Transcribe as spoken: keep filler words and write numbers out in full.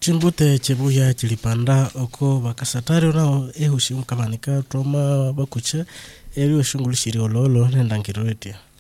Chimbute chebuya chilipanda oko bakasatari nao ehushimu kamanika toma bakucha eriyo shungulishiri ololo nenda ngiroetia.